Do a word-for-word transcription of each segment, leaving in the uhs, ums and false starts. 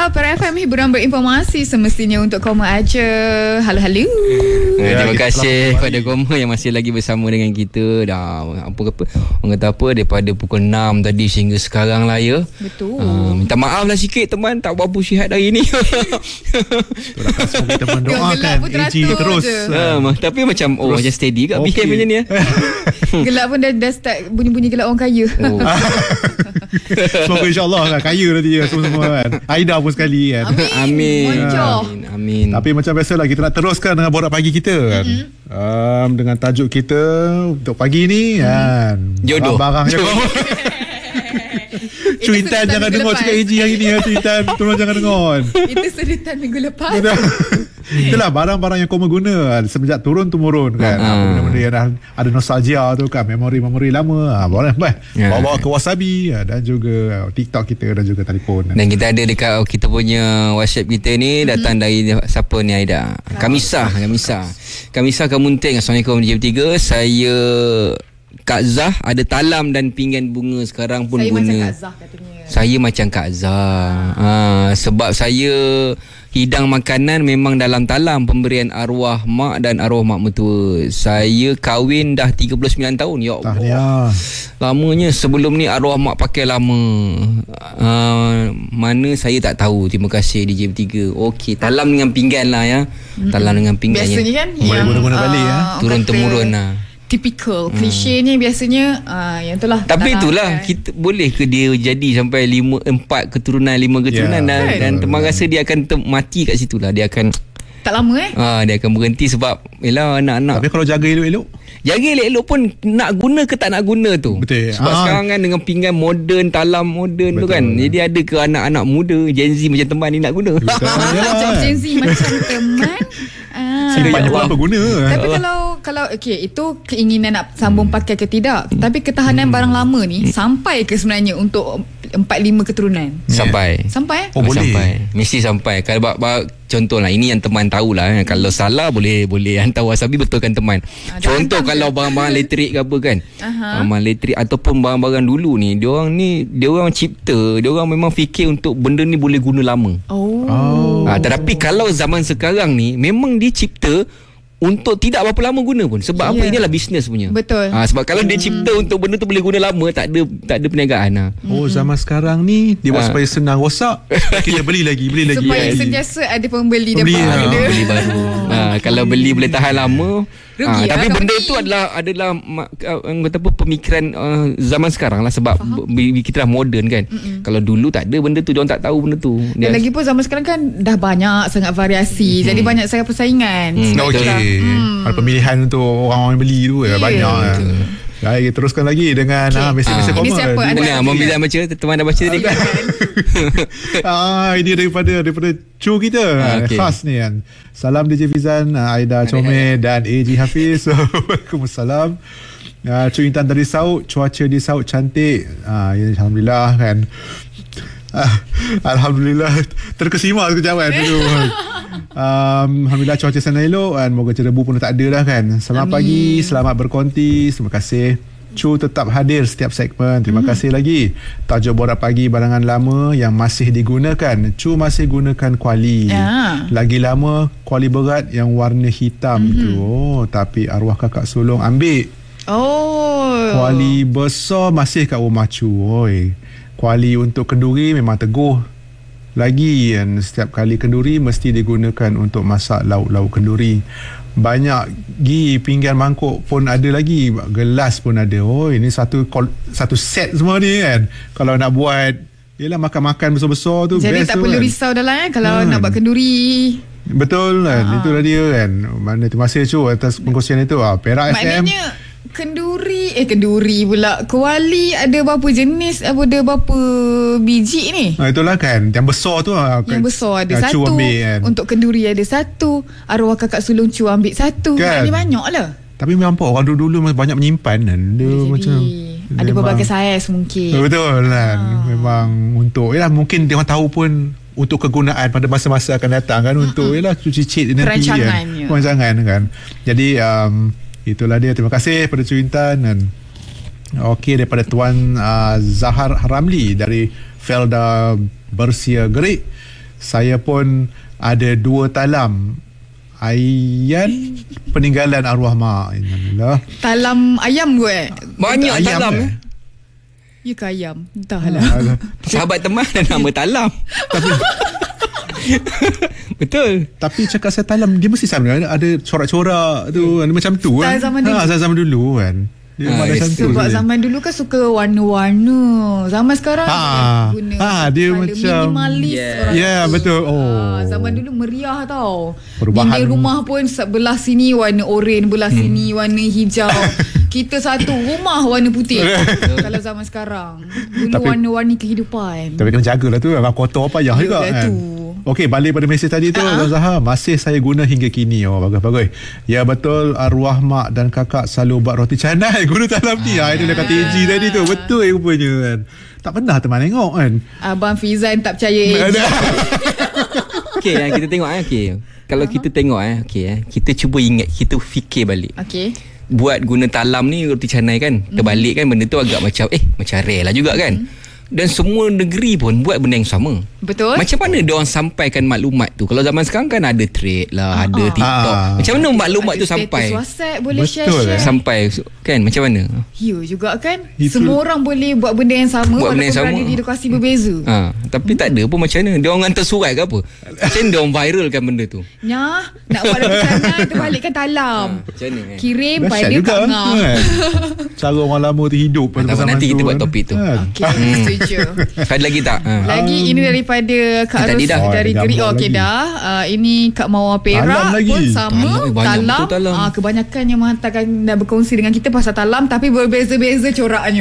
Para F M, hiburan berinformasi semestinya untuk koma aja. Halo-halo. Ya, terima kasih kepada koma yang masih lagi bersama dengan kita. Dah apa apa orang kata apa daripada pukul enam tadi sehingga sekarang lah ya. Betul. Uh, minta maaf lah sikit teman, tak buat apa sihat hari ni. Kita mendoakan A G terus. Uh, tapi macam oh macam steady kat behave macam ni. Gelap pun dah, dah start bunyi-bunyi gelap orang kaya. Oh. Semoga insyaAllah lah kaya nanti semua-semua kan. Aida pun sekali kan. Amin. Amin. Amin. Amin. Tapi macam biasalah kita nak teruskan dengan borak pagi kita kan. Mm-hmm. um, Dengan tajuk kita untuk pagi ni mm-hmm. kan, jodoh. Barang je kau. Cuitan jangan dengar cakap A G hari ni. Cuitan tolong jangan dengar. Itu sedutan minggu lepas. Itulah barang-barang yang kau guna semenjak turun-temurun kan. uh-huh. Benda-benda yang dah ada nostalgia tu kan, memori-memori lama. ha, Boleh yeah. bawa-bawa ke Wasabi dan juga TikTok kita dan juga telefon. Dan kita ada dekat kita punya WhatsApp kita ni, datang mm-hmm. dari siapa ni Aida? Kamisah, Kamisah. Kamisah Kemunting. Assalamualaikum J M tiga. Saya Kak Zah ada talam dan pinggan bunga sekarang pun saya guna. Saya macam Kak Zah katanya. Saya macam Kak Zah. Ha, sebab saya hidang makanan memang dalam talam pemberian arwah mak dan arwah mak mertua. Saya kahwin dah tiga puluh sembilan tahun. Ya Allah. Tahniah. Lamanya sebelum ni arwah mak pakai lama. Uh, mana saya tak tahu. Terima kasih D J tiga. Okey, talam dengan pinggan lah ya. Mm-hmm. Talam dengan pinggan. Biasanya kan boleh guna-guna balik ya. Turun-temurun lah. Typical klise ni biasanya uh, yang itulah. Tapi itulah kan. Kita boleh ke dia jadi sampai lima empat keturunan lima keturunan yeah. dan, kan? dan teman rasa dia akan tem- mati kat situ lah. Dia akan tak lama eh. Ah, dia akan berhenti sebab yalah anak-anak. Tapi kalau jaga elok-elok, jaga elok-elok pun nak guna ke tak nak guna tu. Betul. Sebab ah. sekarang kan dengan pinggan moden, talam moden tu kan. Jadi ada ke anak-anak muda Gen Z macam teman ni nak guna. Macam Gen Z macam teman. Ah. Simpan pun apa guna. Tapi kalau kalau okey itu keinginan nak sambung pakai ke tidak. Hmm. Tapi ketahanan hmm. barang lama ni hmm. sampai ke sebenarnya untuk empat lima keturunan. Sampai. Sampai? Oh, boleh. Sampai. Mesti sampai. Kalau bak, bak, contohlah ini yang teman tahulah. Hmm. Kalau salah boleh boleh hantar Wasabi betulkan teman. Ah, contoh kalau barang-barang elektrik ke apa kan. Uh-huh. Barang elektrik ataupun barang-barang dulu ni, dia orang ni dia orang cipta, dia orang memang fikir untuk benda ni boleh guna lama. Oh. oh. Ah, tetapi kalau zaman sekarang ni memang dicipta untuk tidak berapa lama guna pun. Sebab yeah. apa, inilah bisnes punya. Betul. Ha, sebab kalau hmm. dia cipta untuk benda tu boleh guna lama, tak ada tak ada perniagaan. Ha. Oh, zaman sekarang ni dia buat ha. supaya senang rosak. Kita beli lagi, beli lagi. Supaya lagi. sentiasa ada pembeli, pembeli dapat ha. ada. Beli baru. Ha, kalau beli boleh tahan lama. Rugi ha, lah tapi benda beli. tu adalah adalah uh, kata apa pemikiran uh, zaman sekarang lah, sebab b- kita dah moden kan. Mm-mm. Kalau dulu tak ada benda tu, dia orang tak tahu benda tu. Dan lagi pun zaman sekarang kan dah banyak sangat variasi. Mm-hmm. Jadi banyak sangat persaingan. Mm, okey. Mm. Ada pemilihan untuk orang-orang yang beli tu yeah. banyak. Betul. Baik, teruskan lagi dengan okay. ah, mesej-mesej komen. Ini siapa? Ada Mana Abang Bila baca, teman dah baca tadi kan? ah, ini daripada daripada cu kita. Ah, okay. Khas ni kan. Salam D J Fizan, Aida Comel dan A G Hafiz. Waalaikumsalam. Uh, cu Intan dari Saud, cuaca di Saud cantik. Ah, ya, alhamdulillah kan. Ah, alhamdulillah terkesima sekejap kan dulu. Um, Alhamdulillah cuaca sana elok dan moga cerebu pun tak ada dah kan. Selamat Amin. Pagi, selamat berkonti. Terima kasih Cu tetap hadir setiap segmen. Terima hmm. kasih lagi. Tajuk borak pagi barangan lama yang masih digunakan. Cu masih gunakan kuali ya. Lagi lama kuali berat yang warna hitam hmm. tu. Oh, tapi arwah kakak sulung ambil. Oh, kuali besar masih kat rumah Cu. Oi. Kuali untuk kenduri memang teguh lagi, dan setiap kali kenduri mesti digunakan untuk masak lauk-lauk kenduri. Banyak gi pinggan mangkuk pun ada lagi, gelas pun ada. Oh, ini satu satu set semua ni kan. Kalau nak buat yalah makan-makan besar-besar tu jadi best tak tu perlu kan. risau dah lah eh, kalau hmm. nak buat kenduri. Betul kan. Ha. Itulah dia kan. Mana terima kasih Cu atas pengkongsian itu. Ah, Perak F M. Maknanya kenduri eh kenduri pula kuali ada berapa jenis, ada berapa biji ni? Ha, itulah kan. Yang besar tu yang besar ada ya, satu ambil, kan. Untuk kenduri ada satu, arwah kakak sulung Cu ambil satu kan. Ini banyak lah. Tapi nampak orang dulu-dulu banyak menyimpan kan. Dia jadi, macam ada berbagai saiz mungkin. Betul kan. Ha. Memang untuk yalah, mungkin dia orang tahu pun untuk kegunaan pada masa-masa akan datang kan. Mm-mm. Untuk yalah cuci-cuci nanti perancangan kan. Perancangan kan. Jadi um, itulah dia. Terima kasih pada Cu Intan. Dan okey, daripada Tuan uh, Zahar Ramli dari Felda Bersia Gerik. saya pun ada dua talam Ayan peninggalan arwah mak. Alhamdulillah. Talam ayam gue. Banyak ayam talam. eh? Ya ke ayam? Entahlah. Ah, Sahabat teman dan nama talam. tapi Betul. tapi cakap saya talam, dia mesti sama ada, ada corak-corak tu, ada macam tu Style kan. zaman dulu. Ha, zaman dulu kan. Dia Ha, memang ada yes. macam tu. Sebab saja. zaman dulu kan suka warna-warna. Zaman sekarang Ah, guna ah, dia colour macam- minimalis Yeah. orang Ya, kata. betul. Oh. Ah, zaman dulu meriah tau. Perubahan. Dinding rumah pun sebelah sini warna oranye, belah Hmm. sini warna hijau. Kita satu rumah warna putih. Kalau zaman sekarang. Dulu Tapi- warna-warni kehidupan. Tapi kena jagalah tu, kalau kotor payah juga Yalah kan. tu. Okey, balik pada mesej tadi tu, Ha-ha. Tuan Zaha, masih saya guna hingga kini. Oh, bagus-bagus. Ya betul, arwah mak dan kakak selalu buat roti canai guna talam ni. Ha, itu dah kata A G tadi tu. Betul rupanya kan. Tak pernah teman tengok kan. Abang Fizan tak percaya A G. Okey, yang kita tengok eh. Okey. Kalau kita tengok eh, okey eh. Kita cuba ingat, kita fikir balik. Okey. Buat guna talam ni roti canai kan. Terbalik kan benda tu agak macam eh macam rare lah juga kan. Dan semua negeri pun buat benda yang sama. Betul? Macam mana dia orang sampaikan maklumat tu? Kalau zaman sekarang kan ada thread lah, ada TikTok. Ah. Macam mana maklumat Ada tu status sampai? WhatsApp boleh Betul, share-share. eh? Sampai kan macam mana? Ya juga kan. Itu- Semua orang boleh buat benda yang sama Buat benda yang walaupun sama. berada di lokasi berbeza. Ha, tapi tak ada pun macam mana? Dia orang hantar surat ke apa? Macam mana dia orang viralkan benda tu? Nyah, nak buat roti canai terbalikkan talam. Macam mana kan? Kirim Dahsyat pada juga Kak Ngah. kan. Cara orang lama tu hidup pada Tak apa, zaman nanti tu kita buat kan. topik tu. Kan? Okey, setuju. Ada lagi tak? Ha. Lagi ini daripada Kak Ah, Ros tadi dah. dari Oh, ada Gerik. gambar Okey lagi. dah. Uh, ini Kak Mawar Perak Talam lagi. pun sama. Talam, eh, banyak Talam. betul talam. Ah, kebanyakan yang menghantarkan dan berkongsi dengan kita pasal talam tapi berbeza-beza coraknya.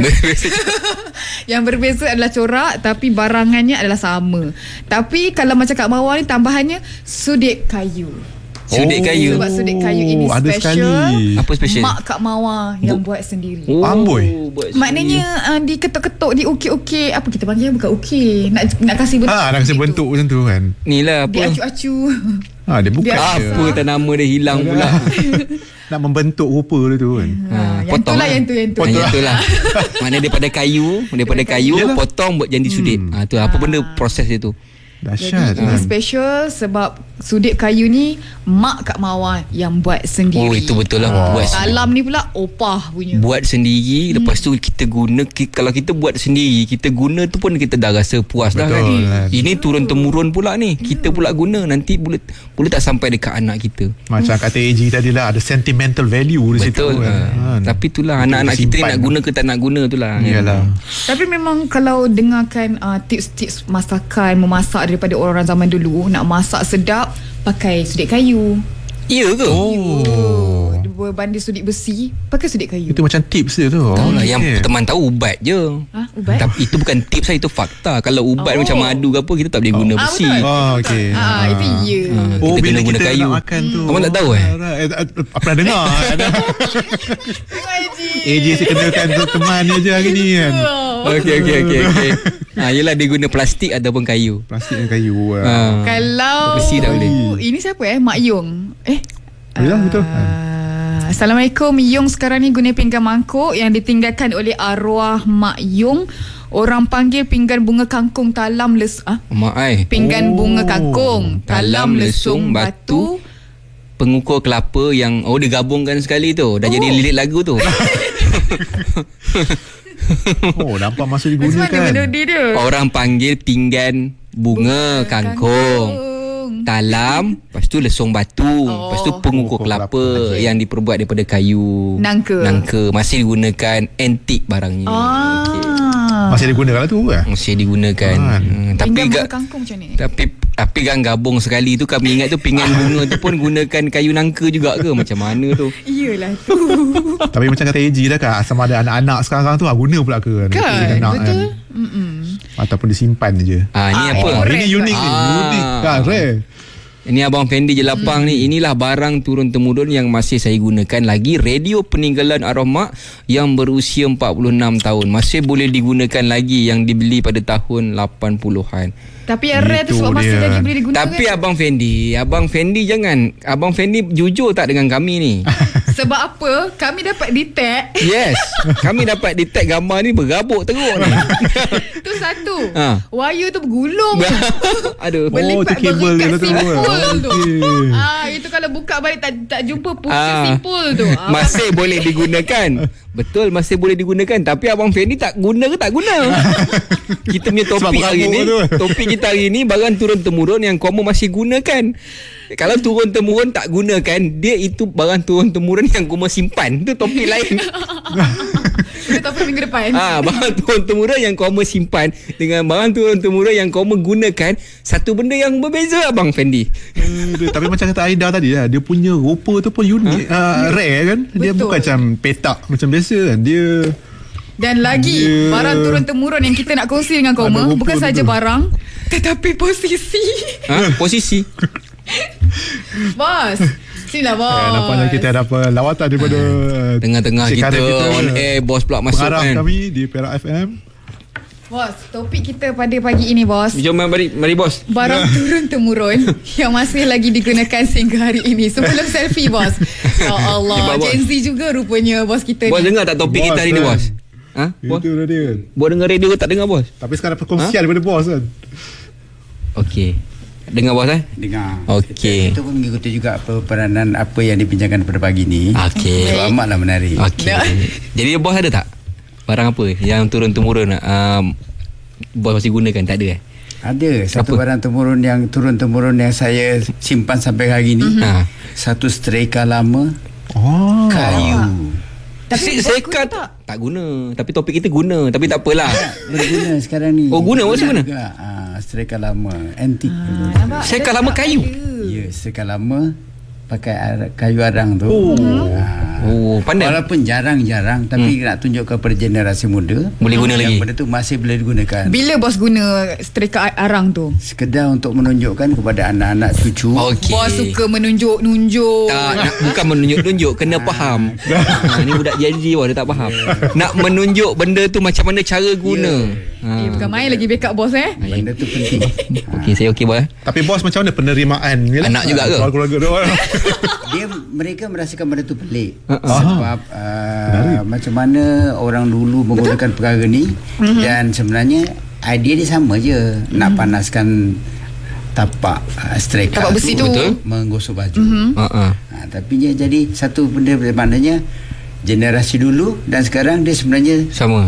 Yang berbeza adalah corak tapi barangannya adalah sama. Tapi kalau macam Kak Mawar ni tambahannya sudip kayu. Sudip kayu. Sebab sudip kayu ini ada special. sekali. Apa special? Mak Kak Mawar yang buat sendiri. Oh, Amboi. buat Maknanya uh, diketuk-ketuk, diukir-ukir. Apa kita panggil? Bukan ukir. Nak nak kasih bentuk. Ah, nak kasi gitu. bentuk macam tu kan. Ni lah apa? Diacu-acu. Ha, dia bukan Dia- je. Apa tak nama dia hilang pula. Nak membentuk rupa dia tu kan. Ha, yang tu lah, yang tu, yang tu. Ha, yang tu lah. Mana daripada kayu, daripada kayu Yalah. potong buat jadi sudip. Ha, tu apa benda proses dia tu? Dahsyat. Jadi ini kan. special sebab sudip kayu ni mak Kak Mawar yang buat sendiri. Oh, itu betul lah. Oh. Buat Talam ni pula opah punya. buat sendiri, lepas tu kita guna ki, kalau kita buat sendiri, kita guna tu pun kita dah rasa puas dah kan. Betul, kan. Ini turun temurun pula ni. Kita pula guna, nanti boleh boleh tak sampai dekat anak kita. Macam kata A G tadi lah, ada sentimental value di situ Betul. kan. Ha. Kan. Tapi itulah Betul, anak-anak kita ni disimpan. nak guna ke tak nak guna tu lah. kan. Iyalah. Tapi memang kalau dengarkan uh, tips-tips masakan, memasak daripada orang-orang zaman dulu, nak masak sedap pakai sudip kayu. Ya ke? Oh. Berbanding sudip besi, pakai sudip kayu. Itu macam tips dia tu. Tahu lah, okey. yang teman tahu ubat je. Ha, ubat? Tapi itu bukan tips lah, itu fakta. Kalau ubat Oh. macam madu ke apa, kita tak boleh guna Ah, besi. betul. Oh, okey. Ah, itu ya. Ha, Oh, kita bila kena guna kita kayu. nak makan tu. Abang tak tahu eh? Ah, eh, eh, Apa pernah dengar? Ada. A J saya kenalkan tu teman dia je hari ni kan. Okey okey okey okey. Ha, yelah dia guna plastik ataupun kayu. Plastik dan kayu. Ha. Ah. Kalau Besi tak boleh. Ini siapa eh? Mak Yung. Eh. Ya, betul. Uh, Assalamualaikum. Yung sekarang ni guna pinggan mangkuk yang ditinggalkan oleh arwah Mak Yung. Orang panggil pinggan bunga kangkung talam les ah Mak ai. pinggan Oh. bunga kangkung talam lesung batu. Pengukur kelapa yang oh dia gabungkan sekali tu. Dah Oh. jadi lirik lagu tu. Oh, nampak masa Macam mana digunakan. melodi dia? Orang panggil pinggan bunga kangkung. Talam, lepas tu lesung batu, Oh. lepas tu pengukur Pengukur kelapa kelapa. yang diperbuat daripada kayu. Nangka. Nangka. Masih digunakan antik barangnya. Ah. Okey. Masih digunakan lah tu kan. Masih digunakan. Ah. Hmm, tapi Pinggan bunga ga, kangkung macam ni. tapi tapi kan gabung sekali tu kami ingat tu pinggan bunga tu pun gunakan kayu nangka juga ke macam mana tu? Iyalah tu. Tapi macam kata A J dah kan, sama ada anak-anak sekarang tu ah, guna pula ke kan. Kita Kan? nak, Betul. Kan? Mm-mm. Ataupun disimpan je. Ah ni Ah, apa? Oh, rare ini pula. unik ni. Ah. Unik kan, rare. Ini Abang Fendi Jelapang hmm. ni. Inilah barang turun-temurun yang masih saya gunakan lagi. Radio peninggalan arwah mak yang berusia empat puluh enam tahun. Masih boleh digunakan lagi, yang dibeli pada tahun lapan puluhan. Tapi yang rare tu Itu sebab masih dia. lagi boleh digunakan. Tapi Abang Fendi, Abang Fendi jangan. Abang Fendi jujur tak dengan kami ni? Sebab apa? Kami dapat detect. Yes. Kami dapat detect gambar ni bergabuk teruk ni. Tu satu. Ha. Wire tu bergulung. Aduh. Oh, tu kabel dia tu. Simpul tu. Okey. Ah, itu kalau buka balik tak tak jumpa pusing Ah. simpul tu. Ah, Masih boleh digunakan. Betul, masih boleh digunakan. Tapi Abang Fendi tak guna ke tak guna? Kita punya topik Sebab hari ni, berabuk tu. topik kita hari ni barang turun-temurun yang kamu masih gunakan. Kalau turun-temurun tak gunakan, dia itu barang turun-temurun yang kamu simpan. Itu topik lain. Itu topik minggu depan. Ah, barang turun-temurun yang kamu simpan dengan barang turun-temurun yang kamu gunakan, satu benda yang berbeza, Abang Fendi. Eh, dia- Tapi macam kata Aida tadi lah, dia punya rupa tu pun unik, uh, rare kan. Dia Betul. bukan macam petak macam biasa kan. Dia Dan lagi Dia- barang turun-temurun yang kita nak kongsi dengan kau Ada rupa bukan saja tu. barang tetapi posisi. Ha? Posisi. Bos. Sinilah bos. eh, nampaknya kita ada apa lawatan daripada uh, Tengah-tengah kita, siaran on air, bos pula masuk pengarah kan. kami di Perak F M. Bos, topik kita pada pagi ini bos. Jom mari, mari bos. Barang turun-temurun yang masih lagi digunakan sehingga hari ini. Sebelum selfie bos. Ya Allah, Cepat, bos. Gen Z juga rupanya bos kita Bos ni. dengar tak topik Bos, kita hari ni kan. bos? Ha? Bos? Itu dah dia. Bos dengar radio ke tak dengar bos? Tapi sekarang perkongsian daripada bos kan. Okey. Dengar bos eh? Dengar. Okey. Kita, kita pun mengikuti juga apa peranan apa yang dibincangkan pada pagi ni. Okey. So amatlah menarik. Okey. Dah. Jadi bos ada tak barang apa yang turun-temurun um, bos masih gunakan? Tak ada eh? Ada satu Apa? barang temurun yang turun-temurun yang saya simpan sampai hari ni. Ha. Satu streka lama Oh. kayu. Tapi Se- bos Sekat guna tak? Tak guna. Tapi topik kita guna. Tapi tak apalah. Berguna sekarang ni. Oh, guna, masih guna? Juga. Ah, streka lama, antik. Ah, nampak? Sekat Dah lama tak kayu? ada. Ya, streka lama pakai ar- kayu arang tu. Oh. Ah. Oh, pandai. Walaupun jarang-jarang tapi hmm. nak tunjuk kepada generasi muda Boleh guna yang lagi. benda tu masih boleh digunakan. Bila bos guna streka arang tu? Sekedar untuk menunjukkan kepada anak-anak cucu. Okey. Bos suka menunjuk-nunjuk. Tak, nak, bukan menunjuk-nunjuk, kena faham. Ha, ni budak Gen Z bos, dia tak faham. Nak menunjuk benda tu macam mana cara guna. Eh, bukan main lagi backup bos eh. Benda tu penting. Okey, saya okey bos. eh? Tapi bos macam mana penerimaan ni lah? Anak juga ke? Keluarga dia orang. Dia mereka merasakan benda tu pelik. Uh-uh. Sebab uh, macam mana orang dulu menggunakan perkara ni Mhm. dan sebenarnya idea dia sama je. Nak panaskan tapak uh, streka Tapak besi tu. Betul. menggosok baju. Ha ah. Ha, tapi dia jadi satu benda maknanya generasi dulu dan sekarang dia sebenarnya Sama.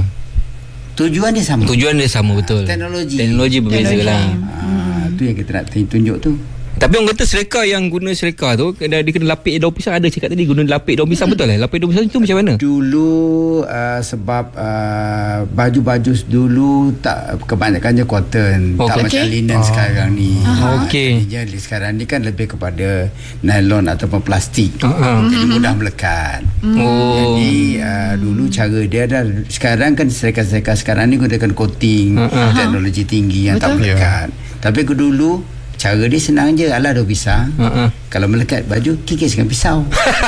tujuan dia sama. Tujuan dia sama betul. Teknologi. Teknologi berbeza Teknologi. lah. Ha, tu yang kita nak tunjuk tu. Tapi orang kata sereka yang guna sereka tu kena dia kena lapik daun pisang. Ada cakap tadi guna lapik daun pisang, betul lah? Lapik daun pisang tu macam mana? Dulu uh, sebab uh, baju-baju dulu tak kebanyakannya cotton, Oh, tak okay. macam linen sekarang ni. Aha. Okey. Jadi sekarang ni kan lebih kepada nylon ataupun plastik. Uh-uh. Jadi mudah melekat. Oh. Jadi uh, dulu cara dia dah, sekarang kan sereka-sereka sekarang ni gunakan coating, Uh-uh. teknologi tinggi yang tak Betul. melekat. Tapi ke dulu cara dia senang je, alah daun pisang. Uh-uh. Kalau melekat baju, kikis dengan pisau.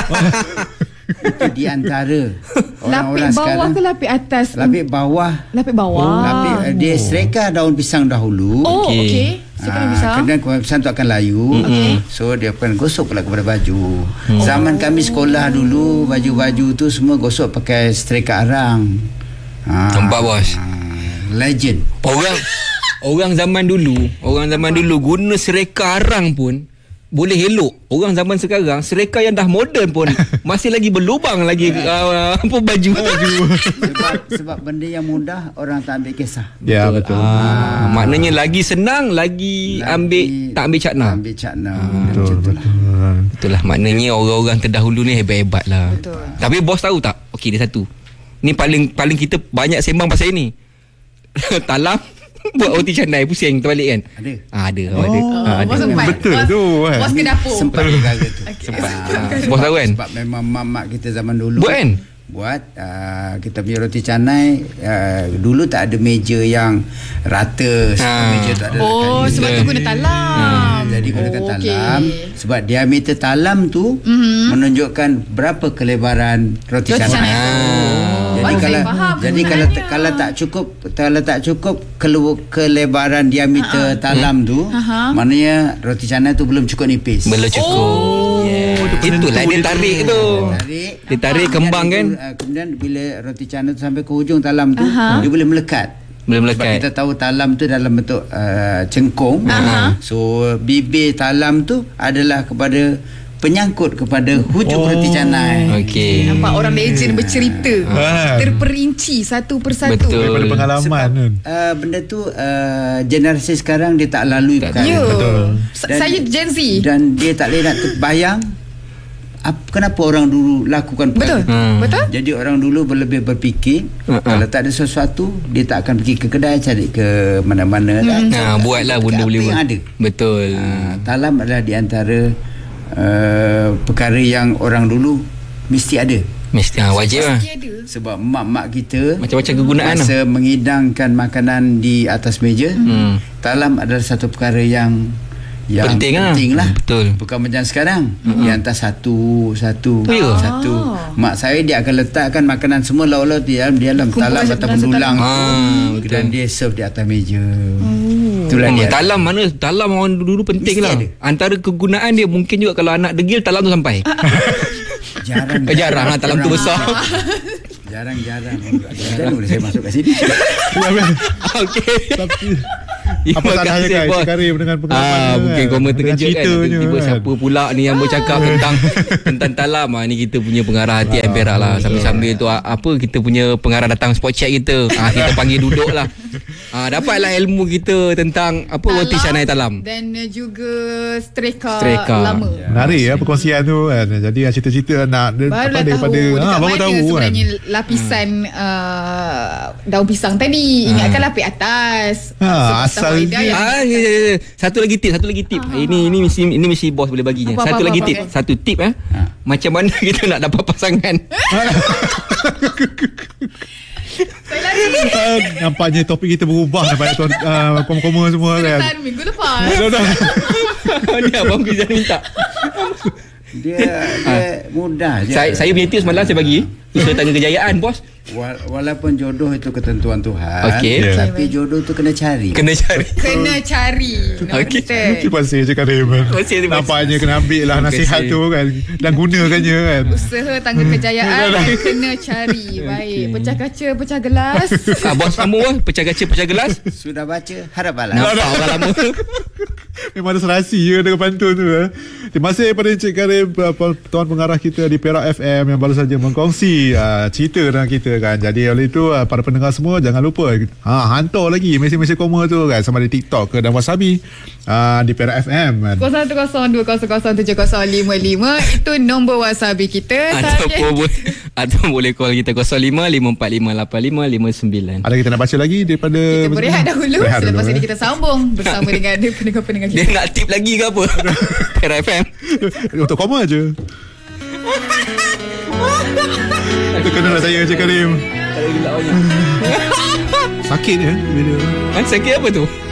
Itu di antara Lapik orang-orang bawah sekarang. ke lapik atas? Lapik bawah. Lapik bawah. Oh. Lapik uh, dia sereka daun pisang dahulu. Oh, Okey. okey. Okay. Sekarang Ah, bisa. Kemudian daun pisang tu akan layu. Okey. So dia akan gosok pula kepada baju. Zaman kami sekolah dulu, baju-baju tu semua gosok pakai streka arang. Ah, Nampak, bos? ah, legend. Orang orang zaman dulu, orang zaman dulu guna sereka arang pun boleh elok. Orang zaman sekarang sereka yang dah moden pun masih lagi berlubang lagi uh, apa baju. sebab sebab benda yang mudah orang tak ambil kisah. Ya, betul. Ah, maknanya lagi senang lagi, Lagi ambil tak ambil cakna. Tak ambil cakna. Betul, Macam tu lah. betul. Betul lah, maknanya orang-orang terdahulu ni hebat-hebat lah. Betul. Tapi bos tahu tak? Okey, dia satu. Ni paling paling kita banyak sembang pasal ini. Talam buat roti canai pusing terbalik kan? Ada. Ah, ada. Oh, ada. Oh, Ah, ada. bos sempat. Betul bos, tu, kan? Bos ke dapur. Sempat perkara tu. Sempat. Ah, Bos tahu kan? Sebab memang mak-mak kita zaman dulu Buat kan? Buat uh, kita punya roti canai uh, dulu tak ada meja yang rata. Sebab Ha. meja tu ada Oh, dekat sebab ni. tu guna talam. Ah, jadi gunakan Oh, talam okey. sebab diameter talam tu mm-hmm. menunjukkan berapa kelebaran roti, Roti canai. canai. Ah. Oh, Jadi baru kalau saya faham jadi kalau sebenarnya. kalau tak cukup kalau tak cukup kelu- kelebaran diameter talam tu Aha. maknanya roti canai tu belum cukup nipis. Belum cukup. Oh, Itulah dia tarik tu. Tarik. Dia tarik kembang kan. Itu, uh, kemudian bila roti canai tu sampai ke hujung talam tu, Aha. dia boleh melekat. Boleh Sebab melekat. kita tahu talam tu dalam bentuk uh, cengkung. Aha. So bibir talam tu adalah kepada penyangkut kepada hujung Oh. roti canai. Okey. Nampak orang legend bercerita Ah. terperinci satu persatu. Betul. Daripada pengalaman Sebab kan. uh, benda tu uh, generasi sekarang dia tak lalui Tak perkara. Ya. Betul. Sa- Dan- Saya Gen Z. Dan dia tak boleh nak terbayang ap, kenapa orang dulu lakukan Betul. perkara tu. Hmm. Betul? Jadi orang dulu berlebih berfikir Uh-uh. kalau tak ada sesuatu dia tak akan pergi ke kedai cari ke mana-mana. Hmm. Ha, buatlah benda apa boleh yang buat. ada. Betul. Uh, talam adalah di antara uh, perkara yang orang dulu mesti ada. Mesti ha, wajib lah. Mesti ada. Sebab mak-mak kita Macam-macam kegunaan masa mengidangkan makanan di atas meja, Hmm. talam adalah satu perkara yang yang Penting lah. penting lah. Betul. Bukan macam sekarang. Mm-hmm. Dia hantar satu, satu, Ya. satu. Ah. Mak saya dia akan letakkan makanan semua lauk-lauk di dalam, di dalam Kumpul talam dalam ataupun satu dulang. talam. Ah, betul. Dan dia serve di atas meja. Oh. Itulah Hmm, dia. talam mana talam orang dulu penting Mesti lah. ada. Antara kegunaan dia mungkin juga kalau anak degil talam tu sampai. Jarang. Eh, jarang lah talam tu besar. Jarang-jarang. Jarang boleh saya masuk kat sini. Okey. Tapi Terima apa salahnya kasih, kan bos. Cik Karim dengan pengalaman Ah, dia mungkin kan? komen Dengan terkejut kan. ceritanya Tiba-tiba kan. siapa pula ni yang bercakap tentang tentang talam. Ah, ni kita punya pengarah hati M Perak lah. Sambil-sambil tu ah, apa kita punya pengarah datang spot check kita. Ah, kita panggil duduk lah. Ah, dapatlah ilmu kita tentang apa roti canai talam. Dan juga streka, Streka. lama. Menarik ya perkongsian tu kan. Jadi ah, cerita-cerita nak dia- Barulah apa, daripada tahu ah, dekat baru mana tahu kan. sebenarnya lapisan uh, daun pisang tadi. Ingatkan lapis atas. Ha, Sebab asal Tahu Ida dia. yang- Ah, ya, ya, ya. Satu lagi tip, satu lagi tip. Ini ini mesti ini mesti bos boleh baginya. Apa, Satu apa, lagi apa, tip, apa? satu tip eh. Macam mana kita nak dapat pasangan? Saya lari ni. Ah, nampaknya topik kita berubah daripada tuan uh, koma-koma semua kan. Tan minggu lepas. Dah, dah. Ni abang Kizan minta. Dia dia mudah je. Saya saya punya tips malam saya bagi. Usaha tanya kejayaan bos. Wala- walaupun jodoh itu ketentuan Tuhan, Okey. Ya. tapi jodoh tu kena cari. Kena cari. Kena cari. Okey. Terima kasih Cik Karim. kasih, terima kasih. Nampaknya kena ambil lah Terima nasihat kasih. tu kan. Dan gunakannya kan. Usaha tangga kejayaan kena cari. Baik. Pecah kaca, pecah gelas. Ah, bos kamu bos pecah kaca pecah gelas. Sudah baca, harap balas. Nampak orang lama. Memang ada serasi ya dengan pantun tu. Eh. Terima kasih kepada Encik Karim, uh, tuan pengarah kita di Perak F M yang baru saja mengkongsi uh, cerita dengan kita kan. Jadi oleh itu uh, para pendengar semua jangan lupa ha, hantar lagi mesej-mesej koma tu kan sama di TikTok ke dan Wasabi uh, di Perak F M kan. kosong satu kosong dua kosong kosong tujuh kosong lima lima. Itu nombor wasabi kita. Ataupun boleh atau boleh call kita kosong lima lima empat lima lapan lima lima sembilan. Ada kita nak baca lagi daripada Kita berehat dahulu. Berehat Selepas dulu, ini eh. kita sambung bersama dengan pendengar-pendengar Dia kita. nak tip lagi ke apa? Perak F M. Untuk koma je. Itu kena lah saya Encik Karim. Sakit ya video. Kan sakit apa tu?